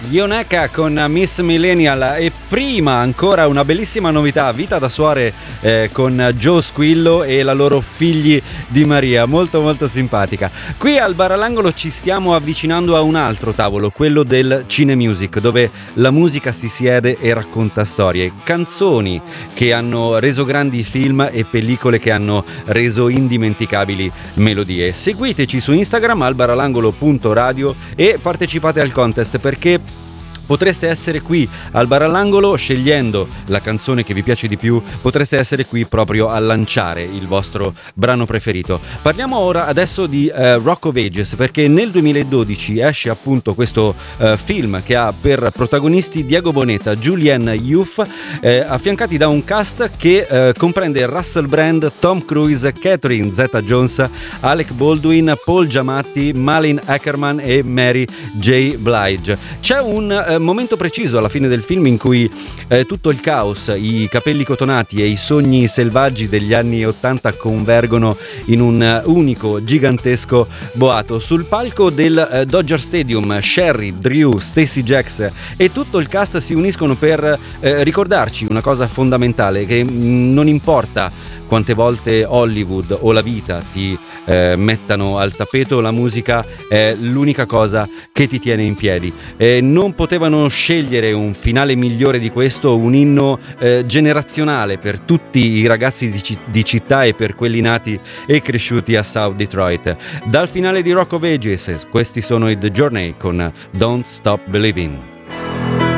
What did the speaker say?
Yoneka con Miss Millennial e prima ancora una bellissima novità, Vita da suore con Joe Squillo e la loro figli di Maria, molto molto simpatica. Qui al Bar all'Angolo ci stiamo avvicinando a un altro tavolo, quello del cinemusic, dove la musica si siede e racconta storie, canzoni che hanno reso grandi film e pellicole che hanno reso indimenticabili melodie. Seguiteci su Instagram albaralangolo.radio e partecipate al contest, perché potreste essere qui al Bar all'Angolo scegliendo la canzone che vi piace di più, potreste essere qui proprio a lanciare il vostro brano preferito. Parliamo ora adesso di Rock of Ages, perché nel 2012 esce appunto questo film che ha per protagonisti Diego Boneta, Julianne Hough, affiancati da un cast che comprende Russell Brand, Tom Cruise, Catherine Zeta-Jones, Alec Baldwin, Paul Giamatti, Malin Ackerman e Mary J. Blige. C'è un momento preciso alla fine del film in cui tutto il caos, i capelli cotonati e i sogni selvaggi degli anni 80 convergono in un unico gigantesco boato. Sul palco del Dodger Stadium Sherry, Drew, Stacey Jacks e tutto il cast si uniscono per ricordarci una cosa fondamentale, che non importa quante volte Hollywood o la vita ti mettano al tappeto, la musica è l'unica cosa che ti tiene in piedi. Non potevano scegliere un finale migliore di questo, un inno generazionale per tutti i ragazzi di città e per quelli nati e cresciuti a South Detroit. Dal finale di Rock of Ages, questi sono i The Journey con Don't Stop Believing.